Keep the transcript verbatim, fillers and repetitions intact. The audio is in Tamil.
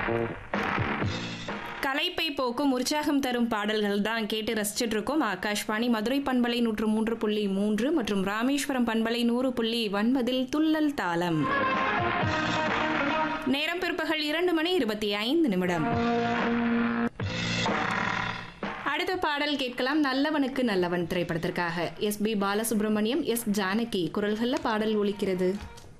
களைப்பை போக்கும் உற்சாகம் தரும் பாடல்கள் தான் கேட்டு ரசிச்சுட்டு இருக்கோம். ஆகாஷ்வாணி மதுரை பண்பலை நூற்று மூன்று புள்ளி மூன்று மற்றும் ராமேஸ்வரம் பண்பலை நூறு புள்ளி ஒன்பதில் துள்ளல் தாளம். நேரம் பிற்பகல் இரண்டு மணி இருபத்தி ஐந்து நிமிடம். அடுத்த பாடல் கேட்கலாம். நல்லவனுக்கு நல்லவன் திரைப்படத்திற்காக S B Balasubramaniam, S Janaki குரல்கள்ல பாடல் ஒலிக்கிறது.